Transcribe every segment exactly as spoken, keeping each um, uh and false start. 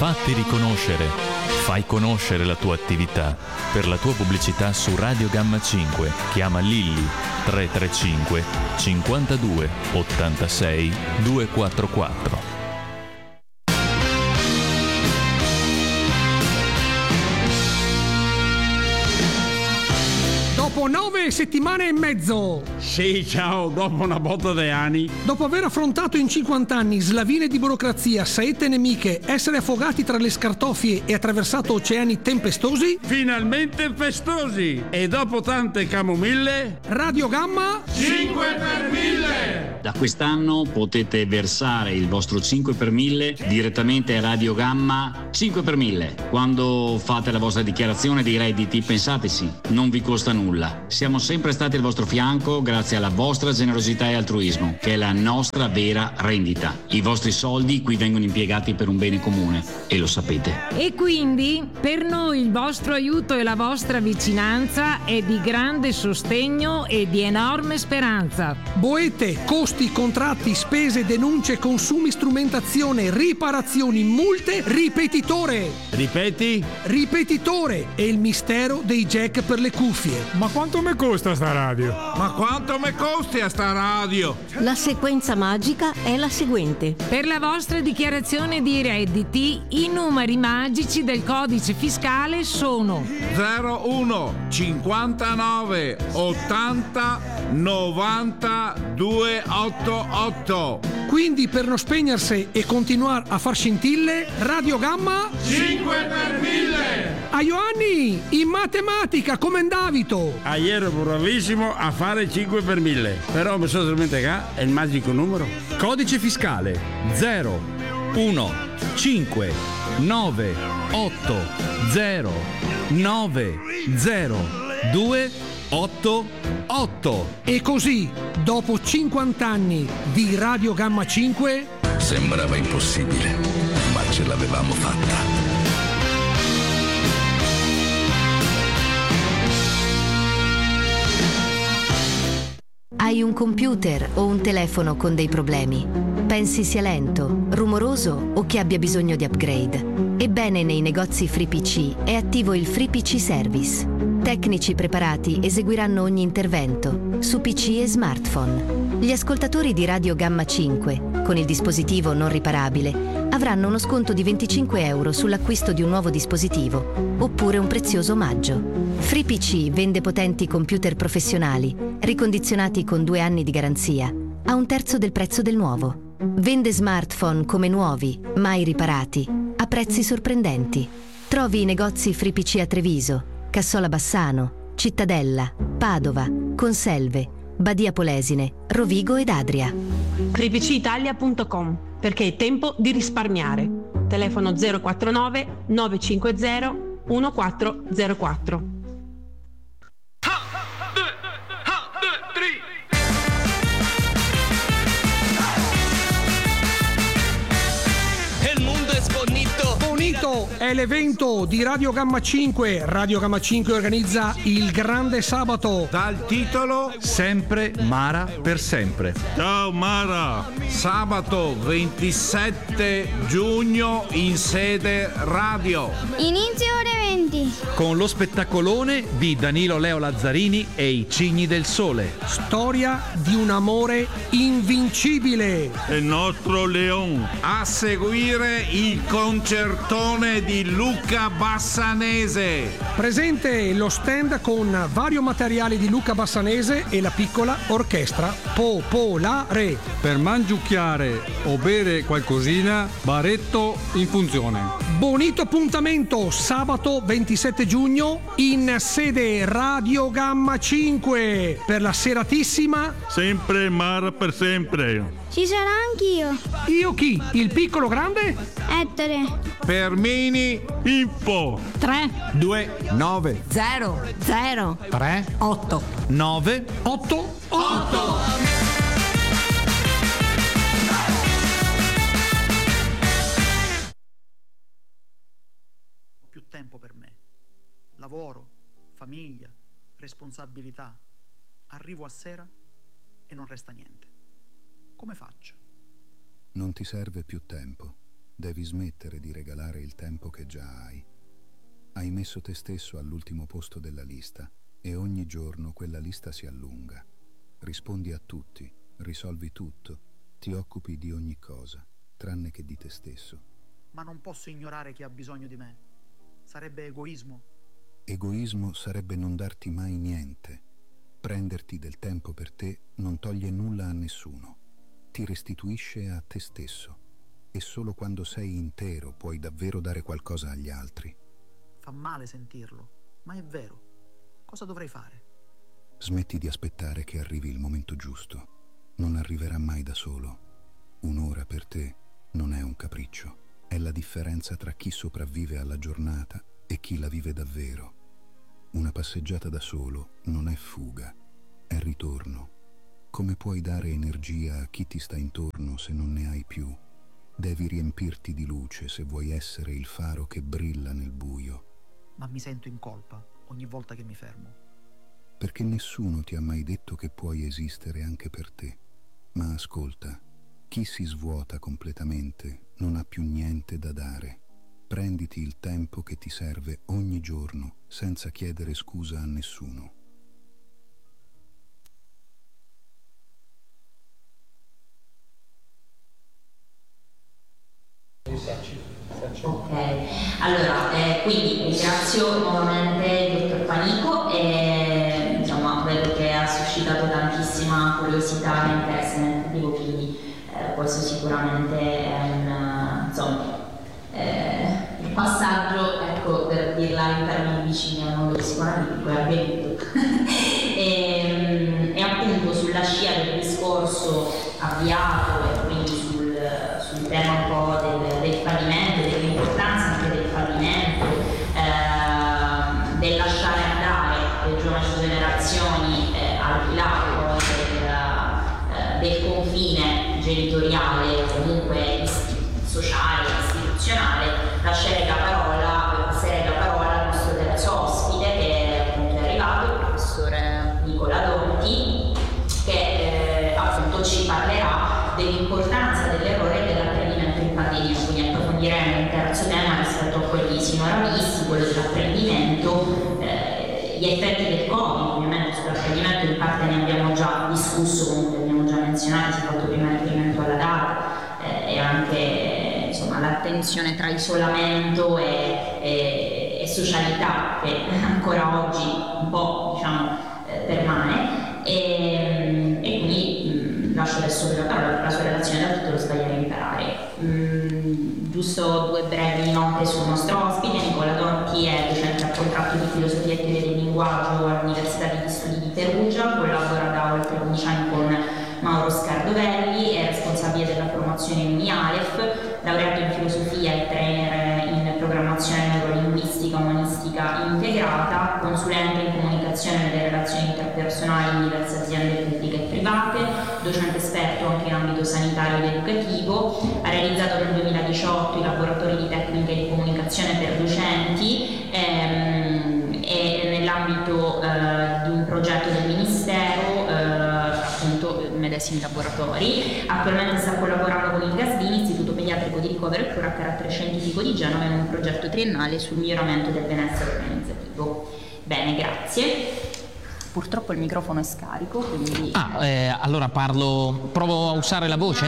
Fatti riconoscere. Fai conoscere la tua attività. Per la tua pubblicità su Radio Gamma cinque, chiama Lilli tre tre cinque cinquantadue ottantasei duecentoquarantaquattro. Dopo nove settimane e mezzo. Sì, ciao, dopo una botta di anni. Dopo aver affrontato in cinquanta anni slavine di burocrazia, saette nemiche, essere affogati tra le scartoffie e attraversato oceani tempestosi. Finalmente festosi. E dopo tante camomille. Radio Gamma cinque per mille. Da quest'anno potete versare il vostro cinque per mille direttamente a Radio Gamma cinque per mille. Quando fate la vostra dichiarazione dei redditi, pensateci, non vi costa nulla. Siamo sempre stati al vostro fianco grazie alla vostra generosità e altruismo, che è la nostra vera rendita. I vostri soldi qui vengono impiegati per un bene comune e lo sapete. E quindi per noi il vostro aiuto e la vostra vicinanza è di grande sostegno e di enorme speranza. Boete, costi, contratti, spese, denunce, consumi, strumentazione, riparazioni, multe, ripetitore. Ripeti? Ripetitore è il mistero dei jack per le cuffie. Ma quanto mi costa sta radio? Ma quanto mi costi a sta radio? La sequenza magica è la seguente. Per la vostra dichiarazione di redditi, i numeri magici del codice fiscale sono zero uno cinquantanove ottanta novanta duecentottantotto. Quindi per non spegnersi e continuare a far scintille, Radio Gamma cinque per mille. A Ioanni, in matematica come andavito? Ah, ero bravissimo a fare cinque per mille. Però mi sono dimenticato è il magico numero. Codice fiscale zero uno cinque nove otto zero nove zero due otto otto. E così, dopo cinquanta anni di Radio Gamma cinque, sembrava impossibile, ma ce l'avevamo fatta. Hai un computer o un telefono con dei problemi? Pensi sia lento, rumoroso o che abbia bisogno di upgrade? Ebbene, nei negozi FreePC è attivo il FreePC Service. Tecnici preparati eseguiranno ogni intervento su P C e smartphone. Gli ascoltatori di Radio Gamma cinque, con il dispositivo non riparabile, avranno uno sconto di venticinque euro sull'acquisto di un nuovo dispositivo, oppure un prezioso omaggio. FreePC vende potenti computer professionali, ricondizionati con due anni di garanzia, a un terzo del prezzo del nuovo. Vende smartphone come nuovi, mai riparati, a prezzi sorprendenti. Trovi i negozi FreePC a Treviso, Cassola Bassano, Cittadella, Padova, Conselve, Badia Polesine, Rovigo ed Adria. free p c italia punto com, perché è tempo di risparmiare. Telefono zero quattro nove nove cinque zero uno quattro zero quattro. Bonito è l'evento di Radio Gamma cinque. Radio Gamma cinque organizza il Grande Sabato. Dal titolo Sempre Mara per sempre. Ciao Mara. Sabato ventisette giugno in sede radio. Inizio ore venti. Con lo spettacolone di Danilo Leo Lazzarini e i Cigni del Sole. Storia di un amore invincibile. Il nostro Leon. A seguire il concertone di Luca Bassanese. Presente lo stand con vario materiale di Luca Bassanese e la piccola orchestra popolare. Per mangiucchiare o bere qualcosina, baretto in funzione. Bonito appuntamento sabato ventisette giugno in sede Radio Gamma cinque per la seratissima Sempre Mara per sempre. Ci sarà anch'io. Io chi? Il piccolo grande? Ettore. Fermini Info. tre due nove zero zero tre otto nove otto otto. Più tempo per me. Lavoro, famiglia, responsabilità. Arrivo a sera e non resta niente. Come faccio? Non ti serve più tempo. devi smettere di regalare il tempo che già hai. Hai messo te stesso all'ultimo posto della lista e ogni giorno quella lista si allunga. Rispondi a tutti, risolvi tutto, ti occupi di ogni cosa, tranne che di te stesso. Ma non posso ignorare chi ha bisogno di me. Sarebbe egoismo. Egoismo sarebbe non darti mai niente. Prenderti del tempo per te non toglie nulla a nessuno. Ti restituisce a te stesso. E solo quando sei intero puoi davvero dare qualcosa agli altri. Fa male sentirlo, ma è vero. Cosa dovrei fare? Smetti di aspettare che arrivi il momento giusto. Non arriverà mai da solo. Un'ora per te non è un capriccio. È la differenza tra chi sopravvive alla giornata e chi la vive davvero. Una passeggiata da solo non è fuga, è ritorno. Come puoi dare energia a chi ti sta intorno se non ne hai più? Devi riempirti di luce se vuoi essere il faro che brilla nel buio. Ma mi sento in colpa ogni volta che mi fermo. Perché nessuno ti ha mai detto che puoi esistere anche per te. Ma ascolta, chi si svuota completamente non ha più niente da dare. Prenditi il tempo che ti serve ogni giorno, senza chiedere scusa a nessuno. Ok, allora, eh, quindi ringrazio nuovamente il dottor Panico e insomma vedo che ha suscitato tantissima curiosità e interesse nel pubblico, quindi eh, questo sicuramente è un, insomma, eh, il passaggio, ecco, per dirla in termini vicini al mondo psicoanalitico è avvenuto. e, e appunto sulla scia del discorso avviato e quindi sul, sul tema un po' del, del fallimento, dell'importanza anche del fallimento, eh, del lasciare andare le giovani generazioni eh, al di là del, eh, del confine genitoriale, comunque sociale, istituzionale, lascerei la parola, passerei la parola al nostro terzo ospite che appunto è arrivato, il professore Nicola Donti, che eh, appunto ci parlerà dell'importanza dell'errore e dell'apprendimento in pandemia, quindi approfondiremo un terzo tema rispetto a quelli sinora visti, quello dell'apprendimento, eh, gli effetti del Covid. Ovviamente sull'apprendimento in parte ne abbiamo già discusso, comunque abbiamo già menzionato, si è fatto prima riferimento alla data eh, e anche insomma l'attenzione tra isolamento e, e, e socialità che ancora oggi un po' diciamo eh, permane e, e quindi mh, lascio adesso la parola per la sua relazione da tutto lo sbagliare a imparare. Mh, giusto due brevi note sul nostro ospite. Nicola Donti è docente a contratto di filosofia e teoria del linguaggio all'Università degli Studi di Perugia, collabora da oltre undici anni con Mauro Scardovelli, è responsabile della promozione UniAleph, laureato in filosofia e trainer in programmazione neurolinguistica umanistica integrata, consulente in comunicazione nelle relazioni interpersonali in diverse aziende pubbliche e private, docente esperto anche in ambito sanitario ed educativo, ha realizzato nel duemiladiciotto i laboratori di tecniche di comunicazione per docenti ehm, e nell'ambito eh, di un progetto del Ministero eh, appunto medesimi laboratori. Attualmente sta collaborando con il Gasdini, Istituto Pediatrico di Ricovero e Cura a carattere scientifico di Genova, in un progetto triennale sul miglioramento del benessere organizzativo. Bene, grazie. Purtroppo il microfono è scarico, quindi... Ah, eh, allora parlo... provo a usare la voce?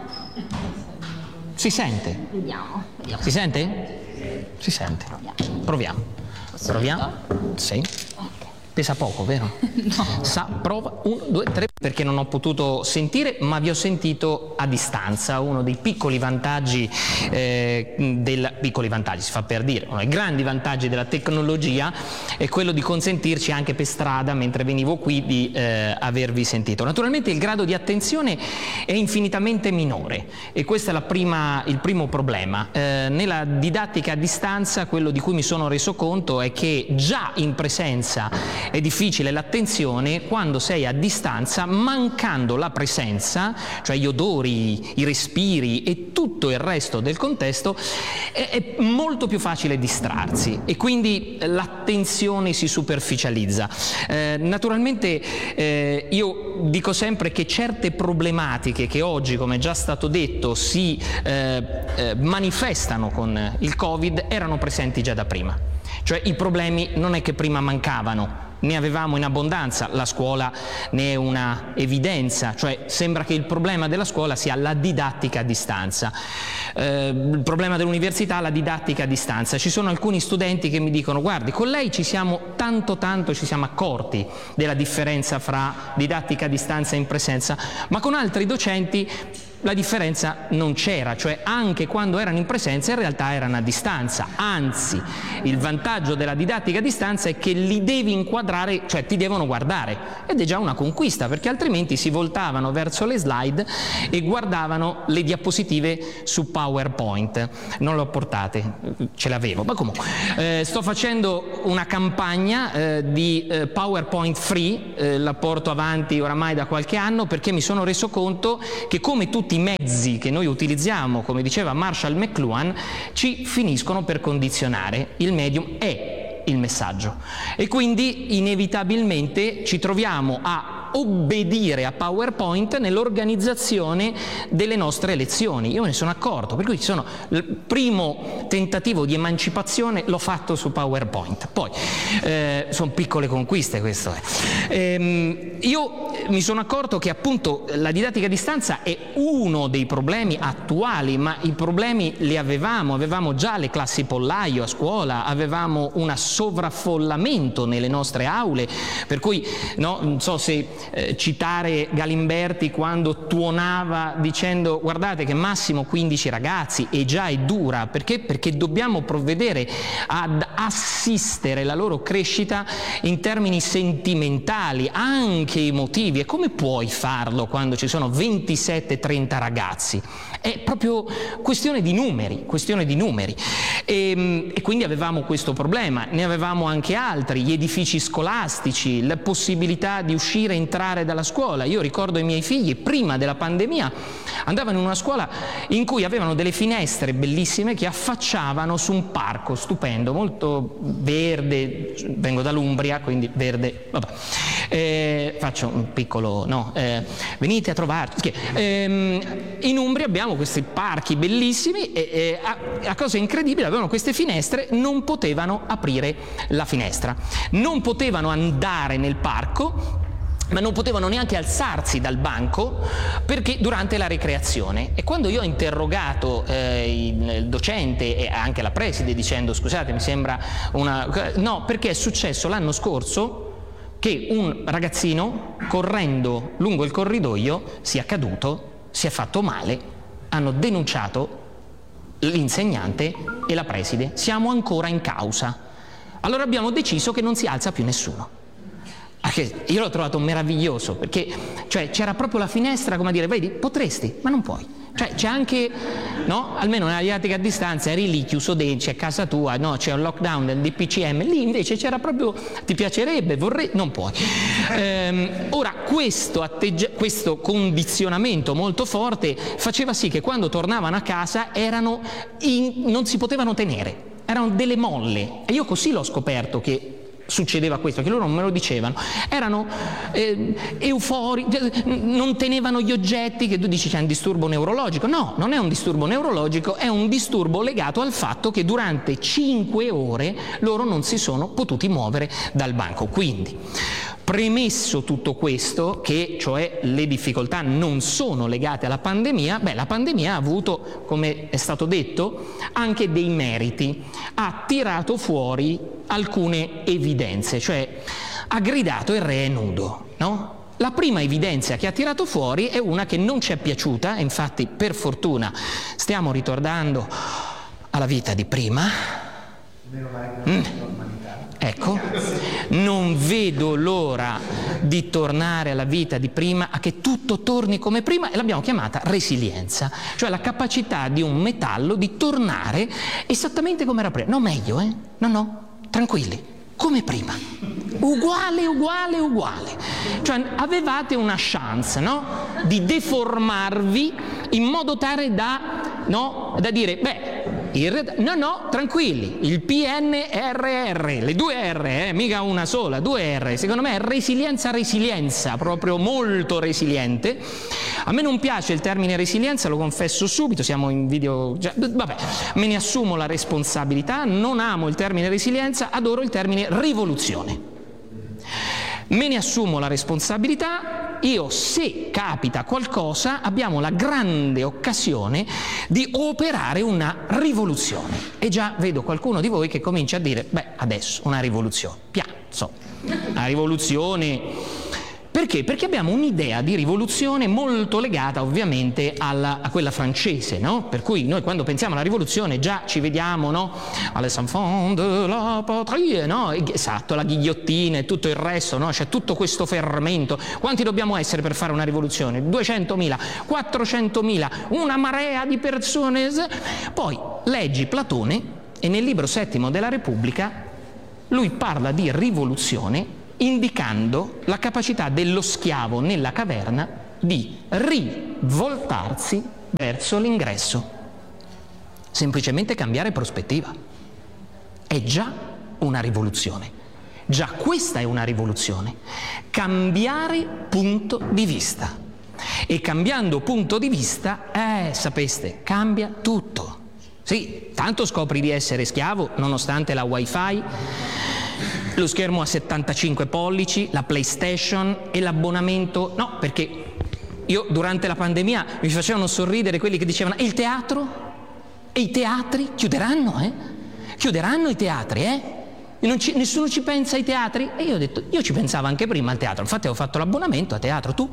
Si sente? Vediamo. vediamo. Si sente? Si sente. Proviamo. Proviamo. Proviamo? Sì. Pesa poco, vero? No. Sa, prova, uno, due, tre, perché non ho potuto sentire, ma vi ho sentito a distanza. Uno dei piccoli vantaggi, eh, del, piccoli vantaggi, si fa per dire, uno dei grandi vantaggi della tecnologia è quello di consentirci anche per strada, mentre venivo qui, di eh, avervi sentito. Naturalmente il grado di attenzione è infinitamente minore e questo è la prima, il primo problema. Eh, nella didattica a distanza quello di cui mi sono reso conto è che già in presenza è difficile l'attenzione quando sei a distanza, mancando la presenza, cioè gli odori, i respiri e tutto il resto del contesto, è, è molto più facile distrarsi e quindi l'attenzione si superficializza. Eh, naturalmente eh, io dico sempre che certe problematiche che oggi, come è già stato detto, si eh, eh, manifestano con il Covid erano presenti già da prima. Cioè i problemi non è che prima mancavano, ne avevamo in abbondanza, la scuola ne è una evidenza, cioè sembra che il problema della scuola sia la didattica a distanza, eh, il problema dell'università la didattica a distanza. Ci sono alcuni studenti che mi dicono: guardi, con lei ci siamo tanto tanto ci siamo accorti della differenza fra didattica a distanza e in presenza, ma con altri docenti la differenza non c'era, cioè anche quando erano in presenza in realtà erano a distanza. Anzi, il vantaggio della didattica a distanza è che li devi inquadrare, cioè ti devono guardare, ed è già una conquista, perché altrimenti si voltavano verso le slide e guardavano le diapositive su PowerPoint. Non le ho portate, ce l'avevo, ma comunque eh, sto facendo una campagna eh, di eh, PowerPoint free, eh, la porto avanti oramai da qualche anno, perché mi sono reso conto che, come tutti i mezzi che noi utilizziamo, come diceva Marshall McLuhan, ci finiscono per condizionare. Il medium è il messaggio e quindi inevitabilmente ci troviamo a obbedire a PowerPoint nell'organizzazione delle nostre lezioni. Io me ne sono accorto, per cui sono il primo tentativo di emancipazione l'ho fatto su PowerPoint. Poi eh, sono piccole conquiste, questo è. Ehm, io mi sono accorto che appunto la didattica a distanza è uno dei problemi attuali, ma i problemi li avevamo, avevamo già le classi pollaio a scuola, avevamo un sovraffollamento nelle nostre aule, per cui no, non so se eh, citare Galimberti quando tuonava dicendo: guardate che massimo quindici ragazzi, e già è dura, perché? Perché dobbiamo provvedere ad assistere la loro crescita in termini sentimentali, anche emotivi. E come puoi farlo quando ci sono ventisette trenta ragazzi? È proprio questione di numeri, questione di numeri. E, e quindi avevamo questo problema, ne avevamo anche altri, gli edifici scolastici, la possibilità di uscire e entrare dalla scuola. Io ricordo i miei figli, prima della pandemia, andavano in una scuola in cui avevano delle finestre bellissime che affacciavano su un parco stupendo, molto verde, vengo dall'Umbria, quindi verde, vabbè. Eh, faccio un piccolo, no, eh, venite a trovarci. Eh, in Umbria abbiamo questi parchi bellissimi e, e a, a cosa incredibile, avevano queste finestre, non potevano aprire la finestra, non potevano andare nel parco, ma non potevano neanche alzarsi dal banco perché durante la ricreazione. E quando io ho interrogato eh, il docente e anche la preside dicendo: scusate, mi sembra una... no, perché è successo l'anno scorso che un ragazzino correndo lungo il corridoio sia caduto, si è fatto male, hanno denunciato l'insegnante e la preside, siamo ancora in causa. Allora abbiamo deciso che non si alza più nessuno. Io l'ho trovato meraviglioso, perché cioè, c'era proprio la finestra, come a dire: vedi, potresti, ma non puoi. Cioè c'è anche, no? Almeno nella didattica a distanza eri lì chiuso dentro, c'è casa tua, no? C'è un lockdown del D P C M, lì invece c'era proprio: ti piacerebbe, vorrei, non puoi. Ehm, ora questo, atteggia- questo condizionamento molto forte faceva sì che quando tornavano a casa erano in- non si potevano tenere, erano delle molle. E io così l'ho scoperto che succedeva questo, che loro non me lo dicevano, erano eh, euforici, non tenevano gli oggetti, che tu dici c'è un disturbo neurologico. No, non è un disturbo neurologico, è un disturbo legato al fatto che durante cinque ore loro non si sono potuti muovere dal banco. Quindi, premesso tutto questo, che cioè le difficoltà non sono legate alla pandemia, beh, la pandemia ha avuto, come è stato detto, anche dei meriti, ha tirato fuori alcune evidenze, cioè ha gridato: il re è nudo, no? La prima evidenza che ha tirato fuori è una che non ci è piaciuta, e infatti per fortuna stiamo ritornando alla vita di prima. Mm. Ecco, non vedo l'ora di tornare alla vita di prima, a che tutto torni come prima, e l'abbiamo chiamata resilienza, cioè la capacità di un metallo di tornare esattamente come era prima. No, meglio, eh? No, no, tranquilli, come prima, uguale, uguale, uguale. Cioè avevate una chance, no? Di deformarvi in modo tale da, no? Da dire, beh, il, no, no, tranquilli, il P N R R, le due R, eh, mica una sola, due R, secondo me è resilienza, resilienza, proprio molto resiliente. A me non piace il termine resilienza, lo confesso subito, siamo in video, cioè, vabbè, me ne assumo la responsabilità, non amo il termine resilienza, adoro il termine rivoluzione. Me ne assumo la responsabilità, io se capita qualcosa abbiamo la grande occasione di operare una rivoluzione. E già vedo qualcuno di voi che comincia a dire, beh, adesso una rivoluzione, piano, so, una rivoluzione. Perché? Perché abbiamo un'idea di rivoluzione molto legata ovviamente alla, a quella francese, no? Per cui noi quando pensiamo alla rivoluzione già ci vediamo, no? Alle enfants de la patrie, no? Esatto, la ghigliottina e tutto il resto, no? C'è tutto questo fermento. Quanti dobbiamo essere per fare una rivoluzione? duecentomila, quattrocentomila, una marea di persone. Poi leggi Platone e nel libro settimo della Repubblica lui parla di rivoluzione indicando la capacità dello schiavo nella caverna di rivoltarsi verso l'ingresso. Semplicemente cambiare prospettiva. È già una rivoluzione. Già questa è una rivoluzione. Cambiare punto di vista. E cambiando punto di vista, eh, sapeste, cambia tutto. Sì, tanto scopri di essere schiavo nonostante la wifi, lo schermo a settantacinque pollici, la PlayStation e l'abbonamento. No, perché io durante la pandemia mi facevano sorridere quelli che dicevano e il teatro? E i teatri chiuderanno, eh? Chiuderanno i teatri, eh? Non ci, nessuno ci pensa ai teatri? E io ho detto, io ci pensavo anche prima al teatro, infatti avevo fatto l'abbonamento a teatro, tu?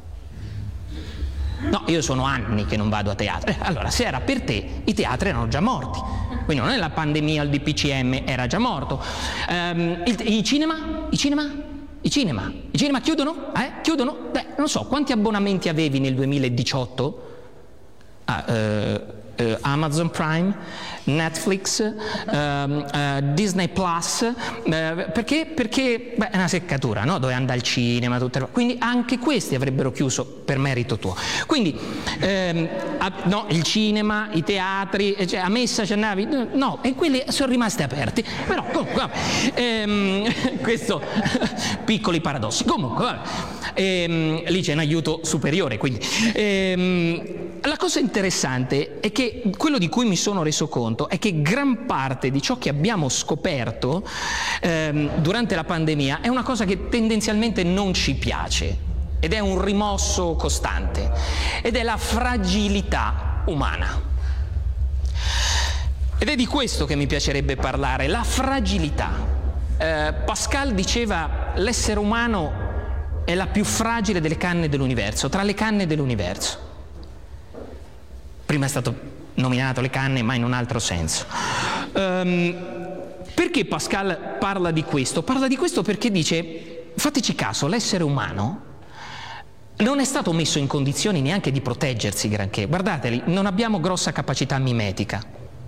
No, io sono anni che non vado a teatro. Allora, se era per te, i teatri erano già morti. Quindi non è la pandemia, il D P C M era già morto. Um, il, I cinema? I cinema? I cinema? I cinema chiudono? Eh? Chiudono? Beh, non so, quanti abbonamenti avevi nel duemiladiciotto? Ah, uh, uh, Amazon Prime, Netflix, uh, uh, Disney Plus, uh, perché? Perché beh, è una seccatura, no? Dove andare al cinema, tutte le... quindi anche questi avrebbero chiuso per merito tuo. Quindi ehm, a, no, il cinema, i teatri, cioè, a messa ci andavi? No, e quelli sono rimasti aperti. Però comunque, vabbè, ehm, questo piccoli paradossi. Comunque, vabbè, ehm, lì c'è un aiuto superiore, quindi ehm, la cosa interessante è che quello di cui mi sono reso conto è che gran parte di ciò che abbiamo scoperto ehm, durante la pandemia è una cosa che tendenzialmente non ci piace ed è un rimosso costante ed è la fragilità umana. Ed è di questo che mi piacerebbe parlare, la fragilità. Eh, Pascal diceva l'essere umano è la più fragile delle canne dell'universo, tra le canne dell'universo. Prima è stato nominato le canne, ma in un altro senso. Um, perché Pascal parla di questo? Parla di questo perché dice, fateci caso, l'essere umano non è stato messo in condizioni neanche di proteggersi granché. Guardateli, non abbiamo grossa capacità mimetica.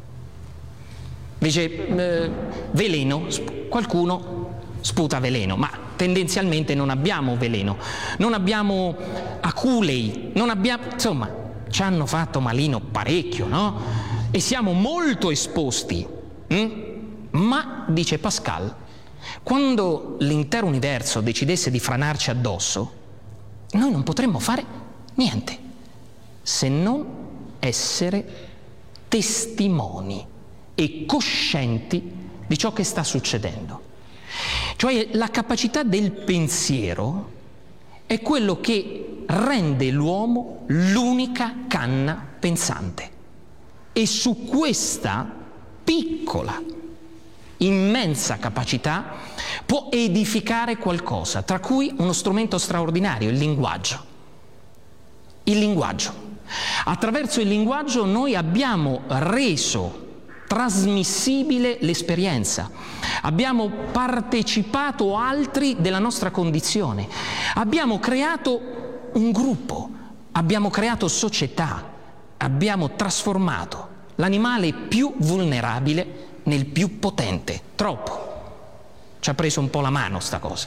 Dice, eh, veleno, qualcuno sputa veleno, ma tendenzialmente non abbiamo veleno, non abbiamo aculei, non abbiamo, insomma, ci hanno fatto malino parecchio, no? E siamo molto esposti. Hm? Ma, dice Pascal, quando l'intero universo decidesse di franarci addosso, noi non potremmo fare niente se non essere testimoni e coscienti di ciò che sta succedendo. Cioè la capacità del pensiero è quello che rende l'uomo l'unica canna pensante. E su questa piccola, immensa capacità può edificare qualcosa, tra cui uno strumento straordinario, il linguaggio. Il linguaggio. Attraverso il linguaggio noi abbiamo reso trasmissibile l'esperienza, abbiamo partecipato altri della nostra condizione, abbiamo creato un gruppo, abbiamo creato società, abbiamo trasformato l'animale più vulnerabile nel più potente, troppo. Ci ha preso un po' la mano sta cosa.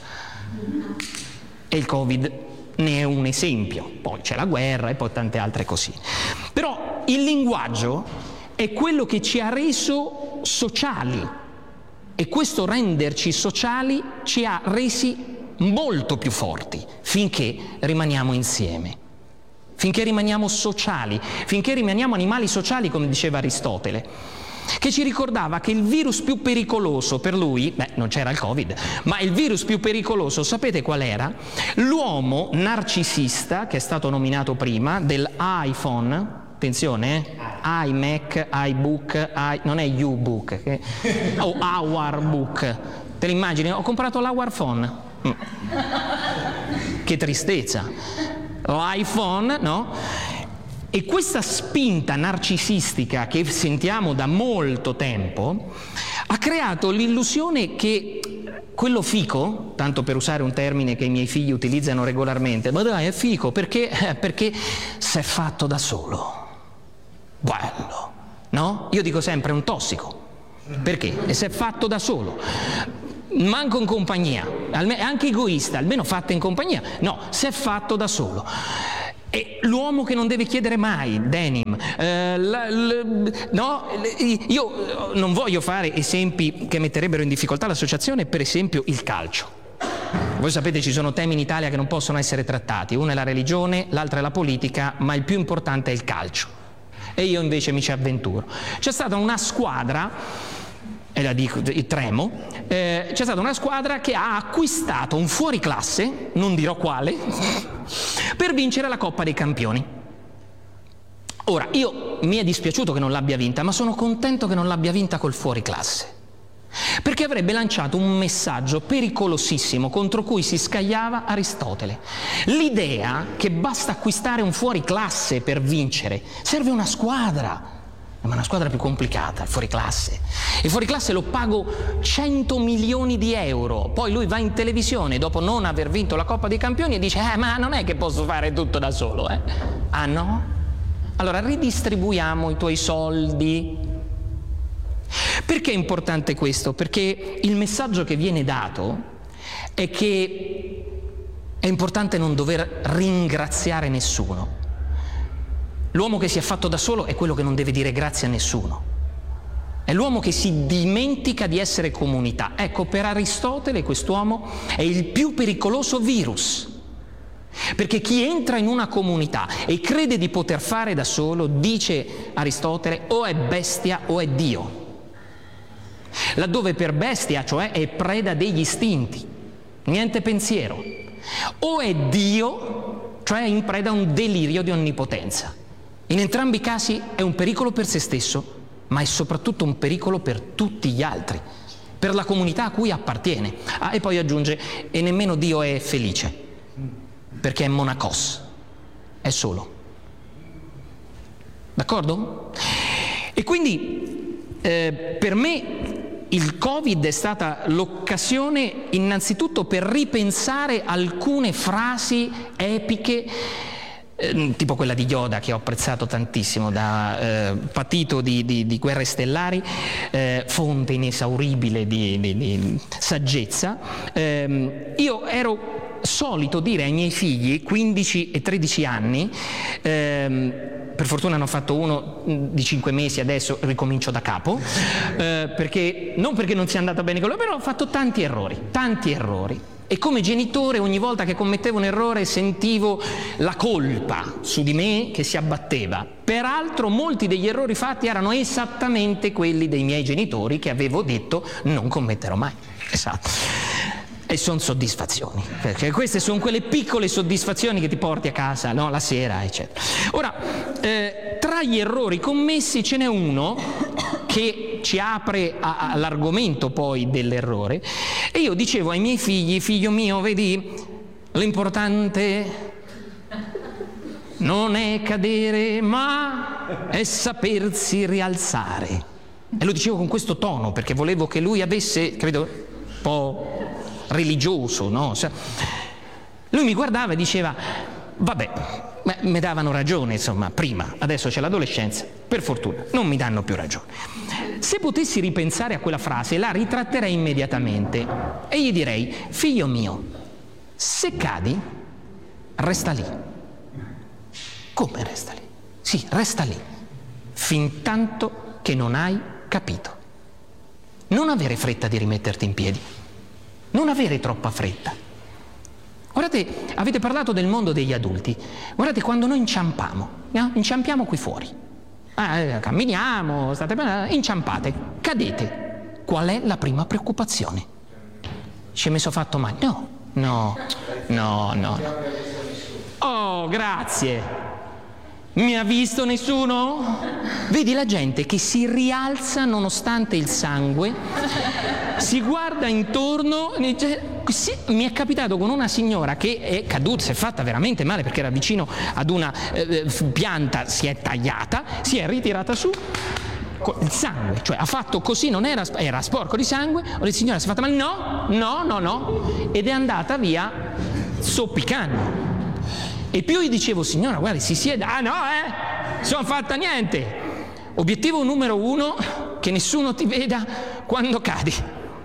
E il Covid ne è un esempio. Poi c'è la guerra e poi tante altre cosine. Però il linguaggio è quello che ci ha reso sociali, e questo renderci sociali ci ha resi molto più forti finché rimaniamo insieme, finché rimaniamo sociali, finché rimaniamo animali sociali, come diceva Aristotele, che ci ricordava che il virus più pericoloso per lui, beh, non c'era il Covid, ma il virus più pericoloso, sapete qual era? L'uomo narcisista, che è stato nominato prima, dell'iPhone. Attenzione, eh? iMac, iBook, i... non è YouBook, che... o Our Book. Te l'immagini? Ho comprato l'Hour Phone. Mm. Che tristezza. L'iPhone, no? E questa spinta narcisistica che sentiamo da molto tempo ha creato l'illusione che quello fico, tanto per usare un termine che i miei figli utilizzano regolarmente, ma dai, è fico perché, perché si è fatto da solo. Bello, no? Io dico sempre è un tossico. Perché? E si è fatto da solo. Manco in compagnia, è anche egoista, almeno fatto in compagnia. No, si è fatto da solo. E l'uomo che non deve chiedere mai, denim. Eh, la, la, no, io non voglio fare esempi che metterebbero in difficoltà l'associazione, per esempio il calcio. Voi sapete ci sono temi in Italia che non possono essere trattati, uno è la religione, l'altro è la politica, ma il più importante è il calcio. E io invece mi ci avventuro. C'è stata una squadra, e la dico, tremo, eh, c'è stata una squadra che ha acquistato un fuoriclasse, non dirò quale, per vincere la Coppa dei Campioni. Ora, io mi è dispiaciuto che non l'abbia vinta, ma sono contento che non l'abbia vinta col fuoriclasse, perché avrebbe lanciato un messaggio pericolosissimo contro cui si scagliava Aristotele. L'idea che basta acquistare un fuoriclasse per vincere, serve una squadra, ma una squadra più complicata, il fuoriclasse. Il fuoriclasse lo pago cento milioni di euro, poi lui va in televisione dopo non aver vinto la Coppa dei Campioni e dice eh ma non è che posso fare tutto da solo, eh? Ah no? Allora ridistribuiamo i tuoi soldi. Perché è importante questo? Perché il messaggio che viene dato è che è importante non dover ringraziare nessuno. L'uomo che si è fatto da solo è quello che non deve dire grazie a nessuno. È l'uomo che si dimentica di essere comunità. Ecco, per Aristotele quest'uomo è il più pericoloso virus. Perché chi entra in una comunità e crede di poter fare da solo, dice Aristotele, o è bestia o è Dio. Laddove per bestia, cioè, è preda degli istinti, niente pensiero, o è Dio, cioè è in preda a un delirio di onnipotenza. In entrambi i casi è un pericolo per se stesso, ma è soprattutto un pericolo per tutti gli altri, per la comunità a cui appartiene. Ah, e poi aggiunge, e nemmeno Dio è felice, perché è monacos, è solo. D'accordo? E quindi, eh, per me, il Covid è stata l'occasione innanzitutto per ripensare alcune frasi epiche, eh, tipo quella di Yoda che ho apprezzato tantissimo, da eh, patito di, di, di guerre stellari, eh, fonte inesauribile di, di, di saggezza. Eh, io ero solito dire ai miei figli, quindici e tredici anni, ehm, per fortuna ne ho fatto uno di cinque mesi, adesso ricomincio da capo, eh, perché, non perché non sia andata bene con lui, però ho fatto tanti errori, tanti errori. E come genitore ogni volta che commettevo un errore sentivo la colpa su di me che si abbatteva. Peraltro molti degli errori fatti erano esattamente quelli dei miei genitori che avevo detto non commetterò mai. Esatto. E sono soddisfazioni, perché queste sono quelle piccole soddisfazioni che ti porti a casa, no? La sera, eccetera. Ora, eh, tra gli errori commessi ce n'è uno che ci apre a, a, all'argomento poi dell'errore, e io dicevo ai miei figli, figlio mio, vedi, l'importante non è cadere, ma è sapersi rialzare. E lo dicevo con questo tono, perché volevo che lui avesse, credo, un po' religioso, no? Lui mi guardava e diceva, vabbè, mi davano ragione, insomma, prima, adesso c'è l'adolescenza, per fortuna, non mi danno più ragione. se potessi ripensare a quella frase, la ritratterei immediatamente e gli direi: figlio mio, se cadi, resta lì. Come resta lì? Sì, resta lì, fin tanto che non hai capito. Non avere fretta di rimetterti in piedi, non avere troppa fretta. Guardate, avete parlato del mondo degli adulti. Guardate, quando noi inciampiamo, no? inciampiamo qui fuori, eh, camminiamo, state bene, inciampate, cadete. Qual è la prima preoccupazione? Ci è messo fatto male? No, no, no, no. Oh, grazie. Mi ha visto nessuno? Vedi la gente che si rialza nonostante il sangue, si guarda intorno. Sì, mi è capitato con una signora che è caduta, si è fatta veramente male perché era vicino ad una eh, pianta, si è tagliata, si è ritirata su, il sangue, cioè ha fatto così, non era, era sporco di sangue, la signora si è fatta male, no, no, no, no, ed è andata via zoppicando. E più gli dicevo: signora, guardi, si sieda. Ah no, eh, sono fatta niente. Obiettivo numero uno, che nessuno ti veda quando cadi.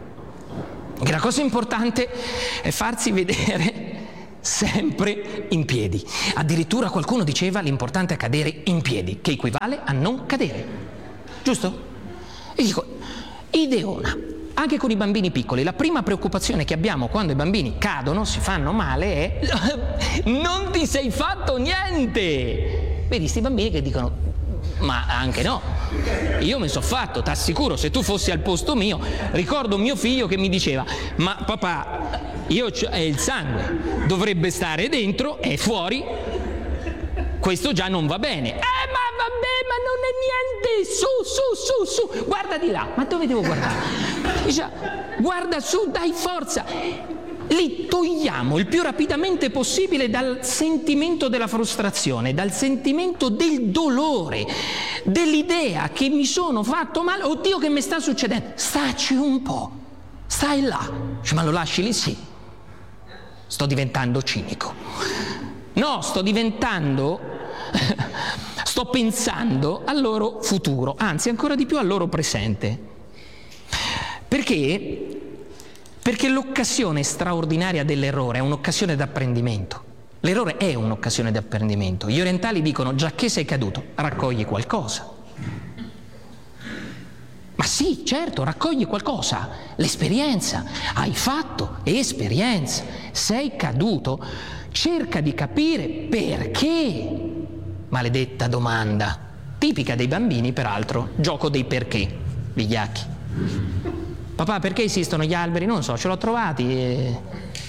E la cosa importante è farsi vedere sempre in piedi. Addirittura qualcuno diceva: l'importante è cadere in piedi, che equivale a non cadere. Giusto? E dico, ideona. Anche con i bambini piccoli, la prima preoccupazione che abbiamo quando i bambini cadono, si fanno male, è: non ti sei fatto niente! Vedi, questi bambini che dicono: ma anche no, io mi sono fatto, t'assicuro, se tu fossi al posto mio. Ricordo mio figlio che mi diceva: ma papà, io c'ho, è il sangue, dovrebbe stare dentro, è fuori, questo già non va bene. Eh, ma vabbè, ma non è niente, su, su, su, su, guarda di là. Ma dove devo guardare? Dice: guarda su, dai forza. Li togliamo il più rapidamente possibile dal sentimento della frustrazione, dal sentimento del dolore, dell'idea che mi sono fatto male. Oddio, che mi sta succedendo? Staci un po', stai là. Dice: ma lo lasci lì? Sì. Sto diventando cinico. No, sto diventando, sto pensando al loro futuro, anzi ancora di più al loro presente. Perché? Perché l'occasione straordinaria dell'errore è un'occasione d'apprendimento. L'errore è un'occasione di apprendimento. Gli orientali dicono: giacché sei caduto, raccogli qualcosa. Ma sì, certo, raccogli qualcosa. L'esperienza. Hai fatto esperienza. Sei caduto. Cerca di capire perché. Maledetta domanda. Tipica dei bambini, peraltro. Gioco dei perché. Vigliacchi. Papà, perché esistono gli alberi? Non so, ce l'ho trovati. E...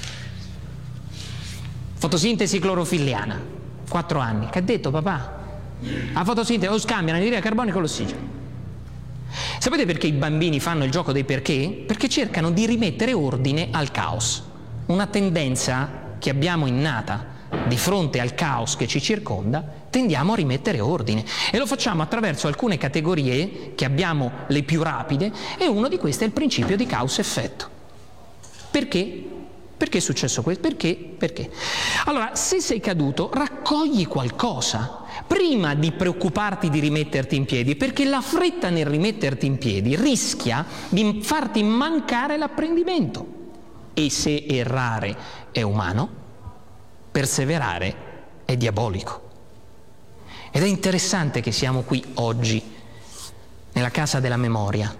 fotosintesi clorofilliana. Quattro anni. Che ha detto papà? La fotosintesi, o scambia l'anidride carbonica con l'ossigeno. Sapete perché i bambini fanno il gioco dei perché? Perché cercano di rimettere ordine al caos. Una tendenza che abbiamo innata di fronte al caos che ci circonda, tendiamo a rimettere ordine e lo facciamo attraverso alcune categorie che abbiamo le più rapide, e uno di queste è il principio di causa-effetto. Perché? Perché è successo questo? Perché? Perché? Allora, se sei caduto, raccogli qualcosa prima di preoccuparti di rimetterti in piedi, perché la fretta nel rimetterti in piedi rischia di farti mancare l'apprendimento. E se errare è umano, perseverare è diabolico. Ed è interessante che siamo qui oggi, nella casa della memoria,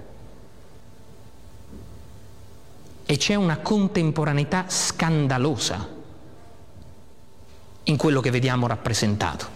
e c'è una contemporaneità scandalosa in quello che vediamo rappresentato.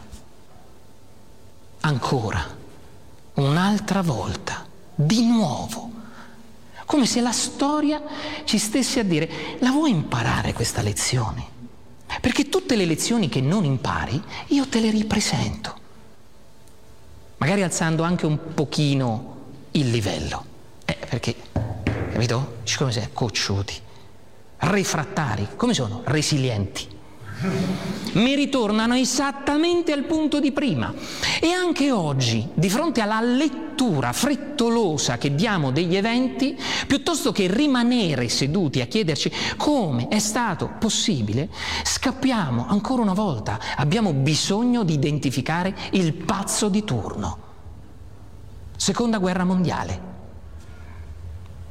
Ancora, un'altra volta, di nuovo, come se la storia ci stesse a dire: la vuoi imparare questa lezione? Perché tutte le lezioni che non impari, io te le ripresento. Magari alzando anche un pochino il livello. Eh, perché, capito? Come si è? Cocciuti. Refrattari. Come sono? Resilienti. Mi ritornano esattamente al punto di prima. E anche oggi, di fronte alla lettura frettolosa che diamo degli eventi, piuttosto che rimanere seduti a chiederci come è stato possibile, scappiamo ancora una volta. Abbiamo bisogno di identificare il pazzo di turno. Seconda guerra mondiale.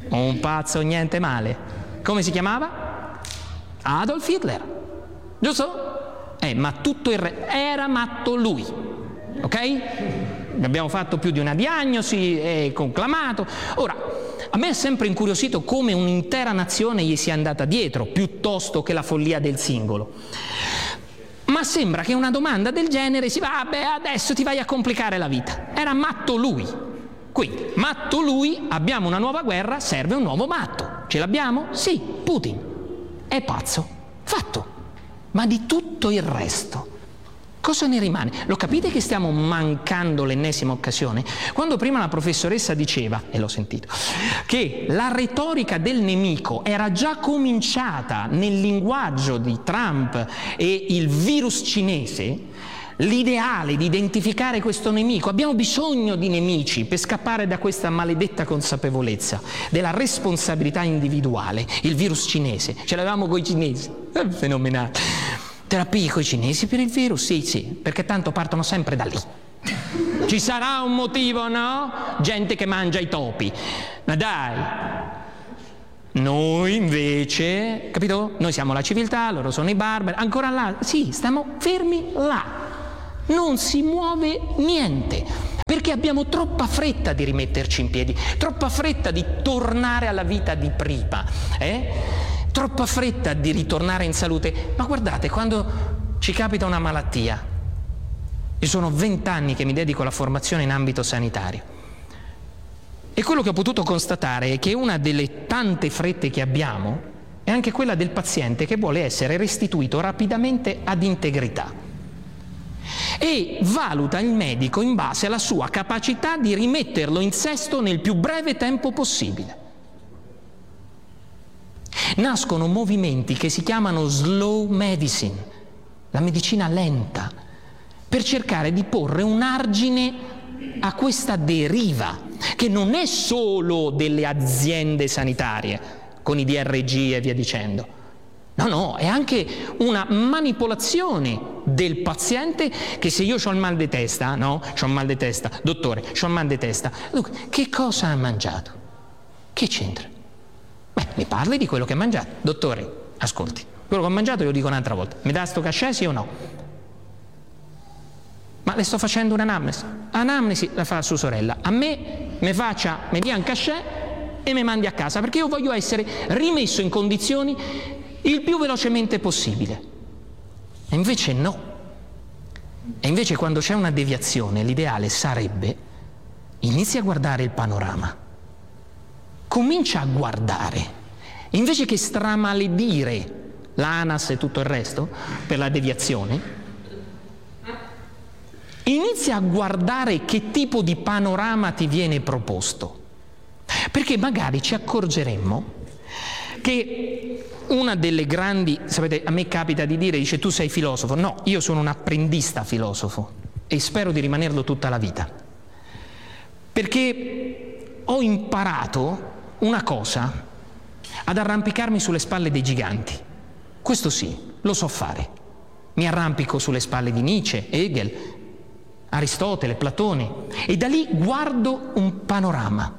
Un pazzo niente male. Come si chiamava? Adolf Hitler. Giusto? Eh, ma tutto il re... era matto lui. Ok? Abbiamo fatto più di una diagnosi, è conclamato. Ora, a me è sempre incuriosito come un'intera nazione gli sia andata dietro, piuttosto che la follia del singolo. Ma sembra che una domanda del genere si va, beh, adesso ti vai a complicare la vita. Era matto lui. Quindi, matto lui, abbiamo una nuova guerra, serve un nuovo matto. Ce l'abbiamo? Sì, Putin. È pazzo. Fatto. Ma di tutto il resto, cosa ne rimane? Lo capite che stiamo mancando l'ennesima occasione? Quando prima la professoressa diceva, e l'ho sentito, che la retorica del nemico era già cominciata nel linguaggio di Trump e il virus cinese, l'ideale di identificare questo nemico, abbiamo bisogno di nemici per scappare da questa maledetta consapevolezza della responsabilità individuale. Il virus cinese, ce l'avevamo coi cinesi, è fenomenale. Terapie coi cinesi per il virus? Sì, sì, perché tanto partono sempre da lì. Ci sarà un motivo, no? Gente che mangia i topi. Ma dai, noi invece, capito? Noi siamo la civiltà, loro sono i barbari, ancora là, sì, stiamo fermi là. Non si muove niente, perché abbiamo troppa fretta di rimetterci in piedi, troppa fretta di tornare alla vita di prima, eh? Troppa fretta di ritornare in salute. Ma guardate, quando ci capita una malattia, io sono vent'anni che mi dedico alla formazione in ambito sanitario, e quello che ho potuto constatare è che una delle tante frette che abbiamo è anche quella del paziente che vuole essere restituito rapidamente ad integrità. E valuta il medico in base alla sua capacità di rimetterlo in sesto nel più breve tempo possibile. Nascono movimenti che si chiamano slow medicine, la medicina lenta, per cercare di porre un argine a questa deriva, che non è solo delle aziende sanitarie, con i D R G e via dicendo. No, no, è anche una manipolazione del paziente, che se io ho il mal di testa, no? C'ho il mal di testa, dottore, c'ho il mal di testa. Dunque, che cosa ha mangiato? Che c'entra? Beh, mi parli di quello che ha mangiato. Dottore, ascolti, quello che ho mangiato io dico un'altra volta. Mi dà sto cachet, sì o no? Ma le sto facendo un'anamnesi. Anamnesi la fa sua sorella. A me mi faccia, mi dia un cachet e mi mandi a casa, perché io voglio essere rimesso in condizioni il più velocemente possibile. E invece no. E invece quando c'è una deviazione, l'ideale sarebbe: inizia a guardare il panorama, comincia a guardare, invece che stramaledire l'ANAS e tutto il resto per la deviazione, inizia a guardare che tipo di panorama ti viene proposto, perché magari ci accorgeremmo che una delle grandi, sapete, a me capita di dire, dice tu sei filosofo. No, io sono un apprendista filosofo e spero di rimanerlo tutta la vita, perché ho imparato una cosa: ad arrampicarmi sulle spalle dei giganti. Questo sì, lo so fare. Mi arrampico sulle spalle di Nietzsche, Hegel, Aristotele, Platone, e da lì guardo un panorama.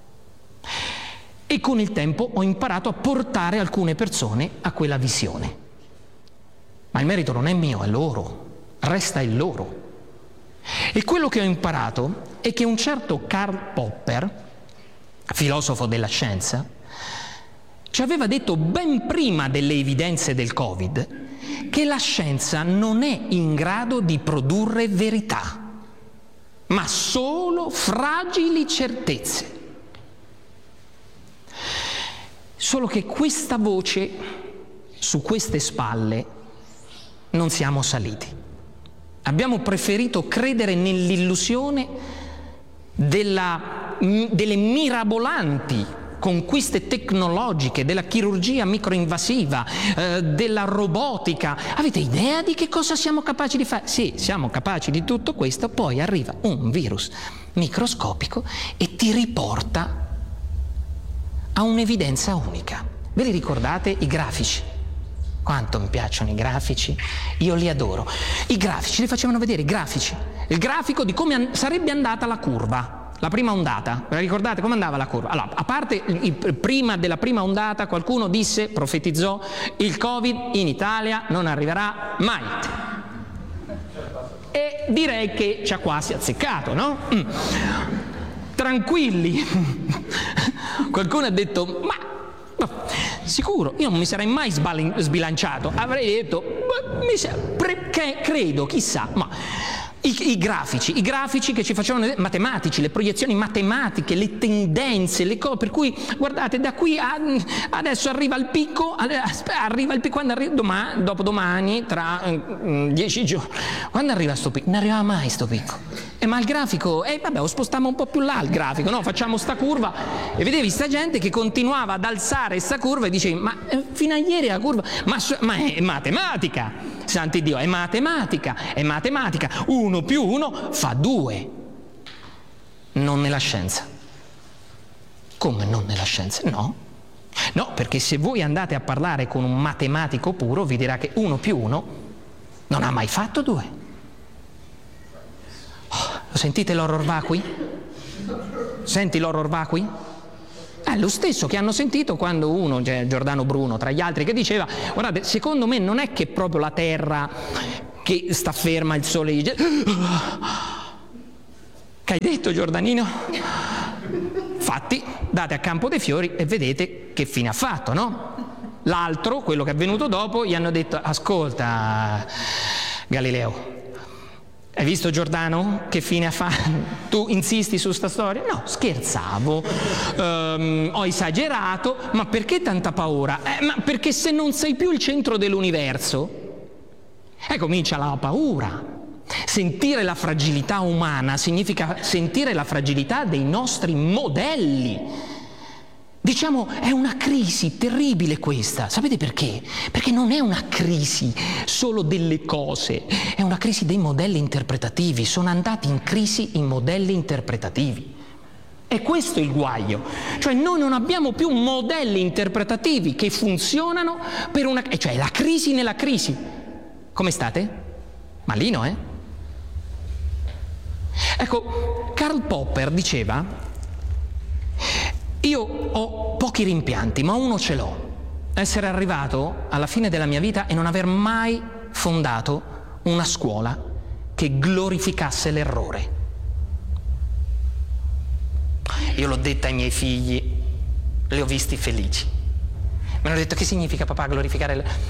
E con il tempo ho imparato a portare alcune persone a quella visione. Ma il merito non è mio, è loro, resta il loro. E quello che ho imparato è che un certo Karl Popper, filosofo della scienza, ci aveva detto ben prima delle evidenze del Covid che la scienza non è in grado di produrre verità, ma solo fragili certezze. Solo che questa voce, su queste spalle, non siamo saliti. Abbiamo preferito credere nell'illusione della, delle mirabolanti conquiste tecnologiche, della chirurgia microinvasiva, eh, della robotica. Avete idea di che cosa siamo capaci di fare? Sì, siamo capaci di tutto questo, poi arriva un virus microscopico e ti riporta a un'evidenza unica. Ve li ricordate i grafici? Quanto mi piacciono i grafici, io li adoro. I grafici, li facevano vedere i grafici, il grafico di come an- sarebbe andata la curva. la prima ondata, ve la ricordate come andava la curva? Allora, a parte il, prima della prima ondata qualcuno disse, profetizzò, il Covid in Italia non arriverà mai. E direi che ci ha quasi azzeccato, no? Mm. Tranquilli. Qualcuno ha detto, ma, ma sicuro, io non mi sarei mai sbilanciato, avrei detto, mi sa, pre, che, credo, chissà, ma i, i grafici, i grafici che ci facevano matematici, le proiezioni matematiche, le tendenze, le cose, per cui guardate, da qui a, adesso arriva il picco, arriva il picco, quando arriva, domani, dopodomani, tra um, dieci giorni, quando arriva sto picco? Non arriva mai sto picco. E ma il grafico, e eh, vabbè, lo spostiamo un po' più là il grafico, no? Facciamo sta curva, e vedevi sta gente che continuava ad alzare sta curva e dicevi, ma eh, fino a ieri la curva, ma, ma è matematica, santi Dio, è matematica, è matematica, uno più uno fa due, non nella scienza. Come non nella scienza? No, no, perché se voi andate a parlare con un matematico puro vi dirà che uno più uno non ha mai fatto due. Lo sentite l'horror vacui? Senti l'horror vacui? È lo stesso che hanno sentito quando uno, cioè Giordano Bruno tra gli altri, che diceva, guardate, secondo me non è che proprio la terra che sta ferma, il sole dice, che hai detto Giordanino? Fatti, date a Campo dei Fiori e vedete che fine ha fatto, no? L'altro, quello che è venuto dopo, gli hanno detto, ascolta Galileo, hai visto Giordano che fine ha fatto? Tu insisti su sta storia? No, scherzavo, um, ho esagerato, ma perché tanta paura? Eh, ma perché se non sei più il centro dell'universo, eh, comincia la paura. Sentire la fragilità umana significa sentire la fragilità dei nostri modelli. Diciamo, è una crisi terribile questa. Sapete perché? Perché non è una crisi solo delle cose, è una crisi dei modelli interpretativi. Sono andati in crisi i modelli interpretativi. E questo è il guaio. Cioè noi non abbiamo più modelli interpretativi che funzionano per una... cioè la crisi nella crisi. Come state? Malino, eh? Ecco, Karl Popper diceva, io ho pochi rimpianti, ma uno ce l'ho. Essere arrivato alla fine della mia vita e non aver mai fondato una scuola che glorificasse l'errore. Io l'ho detta ai miei figli, li ho visti felici. Mi hanno detto, che significa papà glorificare l'errore?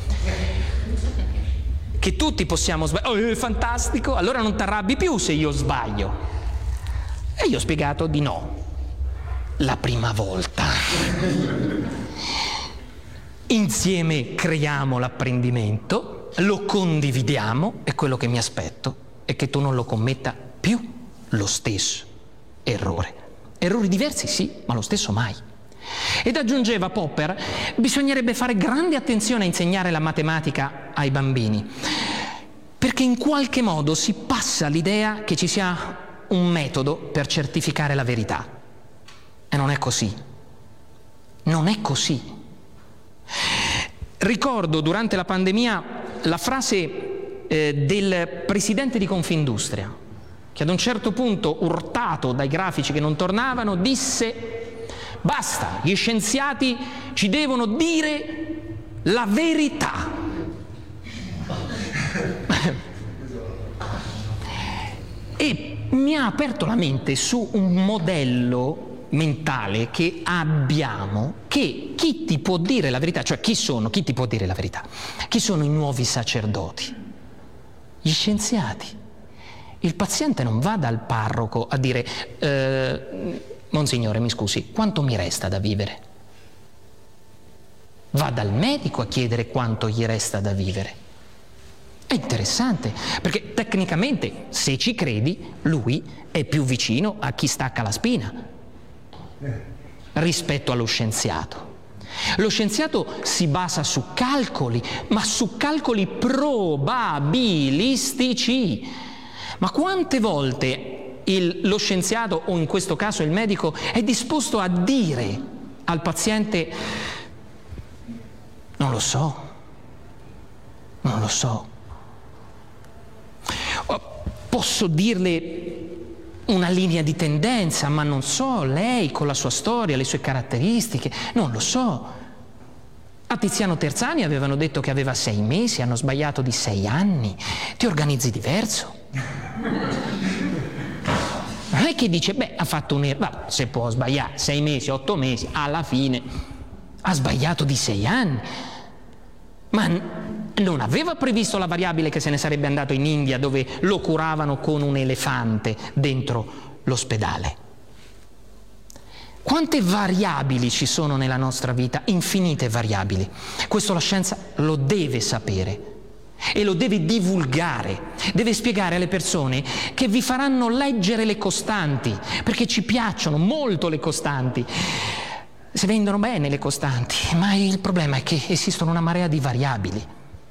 Che tutti possiamo sbagliare. Oh, è fantastico, allora non ti arrabbi più se io sbaglio. E io ho spiegato di no. La prima volta. Insieme creiamo l'apprendimento, lo condividiamo e quello che mi aspetto è che tu non lo commetta più lo stesso errore. Errori diversi sì, ma lo stesso mai. Ed aggiungeva Popper, bisognerebbe fare grande attenzione a insegnare la matematica ai bambini, perché in qualche modo si passa l'idea che ci sia un metodo per certificare la verità. E non è così. Non è così. Ricordo durante la pandemia la frase eh, del presidente di Confindustria, che ad un certo punto, urtato dai grafici che non tornavano, disse: basta, gli scienziati ci devono dire la verità. E mi ha aperto la mente su un modello mentale che abbiamo, che chi ti può dire la verità, cioè chi sono, chi ti può dire la verità? Chi sono i nuovi sacerdoti? Gli scienziati. Il paziente non va dal parroco a dire eh, Monsignore, mi scusi, quanto mi resta da vivere? Va dal medico a chiedere quanto gli resta da vivere. È interessante, perché tecnicamente, se ci credi, lui è più vicino a chi stacca la spina rispetto allo scienziato. Lo scienziato si basa su calcoli, ma su calcoli probabilistici. Ma quante volte il, lo scienziato, o in questo caso il medico, è disposto a dire al paziente: non lo so, non lo so, posso dirle una linea di tendenza, ma non so, lei con la sua storia, le sue caratteristiche, non lo so. A Tiziano Terzani avevano detto che aveva sei mesi, hanno sbagliato di sei anni. Ti organizzi diverso. Non è che dice, beh, ha fatto un errore, se può sbagliare sei mesi, otto mesi, alla fine ha sbagliato di sei anni. Ma non aveva previsto la variabile che se ne sarebbe andato in India, dove lo curavano con un elefante dentro l'ospedale. Quante variabili ci sono nella nostra vita? Infinite variabili. Questo la scienza lo deve sapere e lo deve divulgare, deve spiegare alle persone che vi faranno leggere le costanti, perché ci piacciono molto le costanti. Si vendono bene le costanti, ma il problema è che esistono una marea di variabili.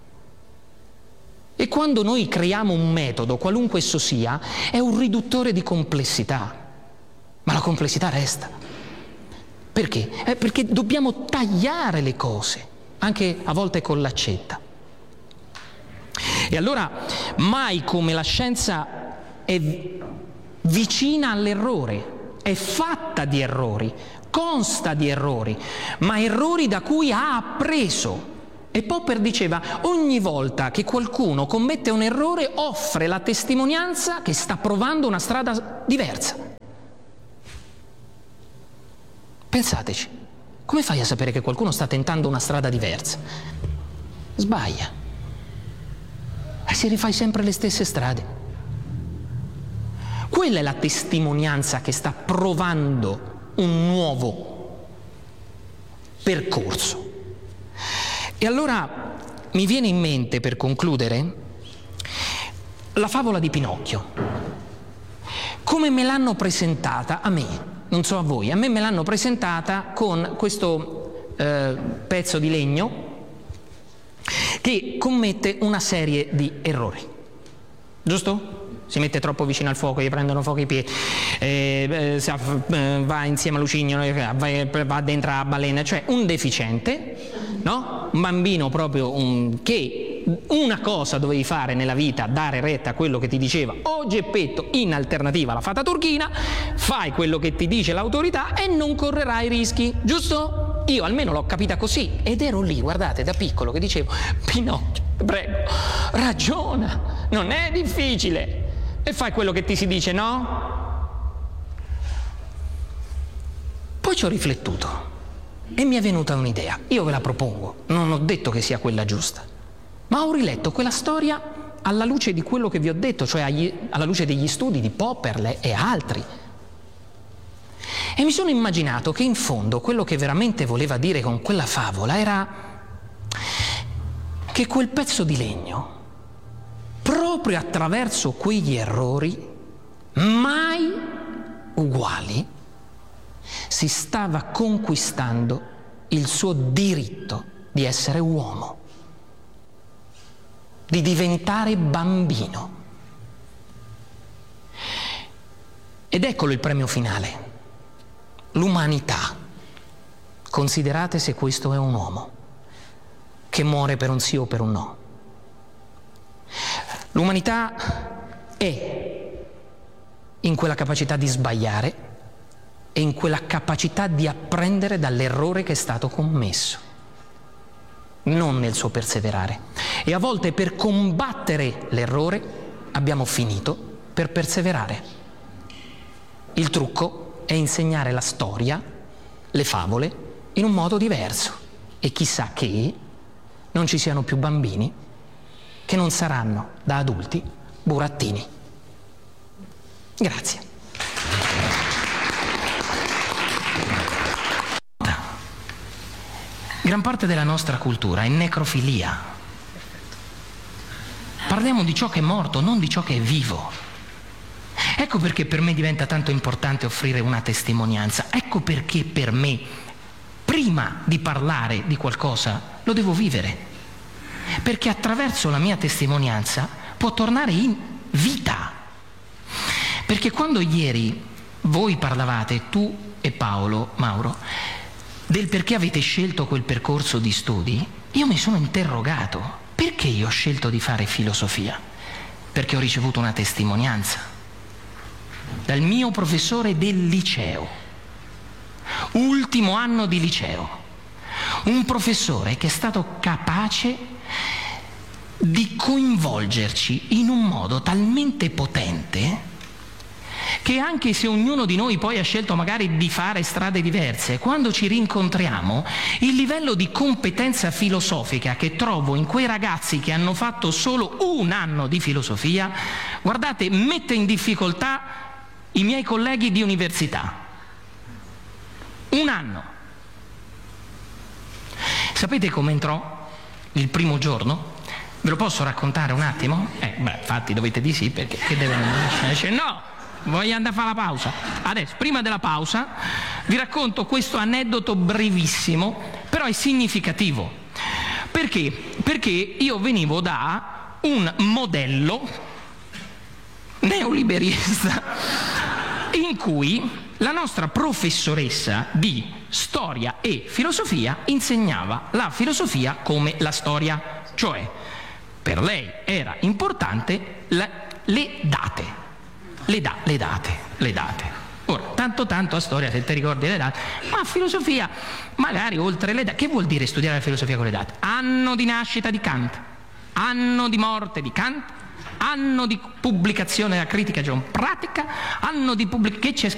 E quando noi creiamo un metodo, qualunque esso sia, è un riduttore di complessità, ma la complessità resta. Perché? Eh, perché dobbiamo tagliare le cose, anche a volte con l'accetta. E allora mai come la scienza è vicina all'errore, è fatta di errori, consta di errori, ma errori da cui ha appreso. E Popper diceva, ogni volta che qualcuno commette un errore offre la testimonianza che sta provando una strada diversa. Pensateci, come fai a sapere che qualcuno sta tentando una strada diversa? Sbaglia. E si rifai sempre le stesse strade. Quella è la testimonianza che sta provando un nuovo percorso. E allora mi viene in mente, per concludere, la favola di Pinocchio. Come me l'hanno presentata a me? Non so a voi, a me me l'hanno presentata con questo eh, pezzo di legno che commette una serie di errori, giusto? Si mette troppo vicino al fuoco, gli prendono fuoco i piedi, eh, eh, va insieme a Lucignolo, va, va dentro la balena, cioè un deficiente, no? Un bambino proprio un, che una cosa dovevi fare nella vita, dare retta a quello che ti diceva o Geppetto, in alternativa alla fata turchina, fai quello che ti dice l'autorità e non correrai rischi, giusto? Io almeno l'ho capita così ed ero lì, guardate, da piccolo che dicevo, Pinocchio, prego, ragiona, non è difficile. E fai quello che ti si dice, no? Poi ci ho riflettuto e mi è venuta un'idea. Io ve la propongo, non ho detto che sia quella giusta, ma ho riletto quella storia alla luce di quello che vi ho detto, cioè agli, alla luce degli studi di Popper e altri. E mi sono immaginato che in fondo quello che veramente voleva dire con quella favola era che quel pezzo di legno, proprio attraverso quegli errori mai uguali, si stava conquistando il suo diritto di essere uomo, di diventare bambino. Ed eccolo il premio finale, l'umanità. Considerate se questo è un uomo che muore per un sì o per un no. L'umanità è in quella capacità di sbagliare e in quella capacità di apprendere dall'errore che è stato commesso, non nel suo perseverare. E a volte per combattere l'errore abbiamo finito per perseverare. Il trucco è insegnare la storia, le favole, in un modo diverso. E chissà che non ci siano più bambini che non saranno da adulti burattini. Grazie. Gran parte della nostra cultura è necrofilia. Parliamo di ciò che è morto, non di ciò che è vivo. Ecco perché per me diventa tanto importante offrire una testimonianza. Ecco perché per me, prima di parlare di qualcosa, lo devo vivere. Perché attraverso la mia testimonianza può tornare in vita. Perché quando ieri voi parlavate, tu e Paolo, Mauro, del perché avete scelto quel percorso di studi, io mi sono interrogato. Perché io ho scelto di fare filosofia? Perché ho ricevuto una testimonianza. dal mio professore del liceo, ultimo anno di liceo, un professore che è stato capace di coinvolgerci in un modo talmente potente che anche se ognuno di noi poi ha scelto magari di fare strade diverse, quando ci rincontriamo, il livello di competenza filosofica che trovo in quei ragazzi che hanno fatto solo un anno di filosofia, guardate, mette in difficoltà i miei colleghi di università. Un anno. Sapete come entrò il primo giorno? Ve lo posso raccontare un attimo? Eh, beh, infatti dovete di sì, perché che devono... Dice, no! Voglio andare a fare la pausa. Adesso, prima della pausa, vi racconto questo aneddoto brevissimo, però è significativo. Perché? Perché io venivo da un modello neoliberista in cui la nostra professoressa di storia e filosofia insegnava la filosofia come la storia, cioè per lei era importante la, le date. Le, da, le date, le date. Ora, tanto tanto a storia, se ti ricordi le date, ma a filosofia, magari oltre le date. Che vuol dire studiare la filosofia con le date? Anno di nascita di Kant, anno di morte di Kant, anno di pubblicazione della critica geopratica, anno di pubblicazione... Che c'è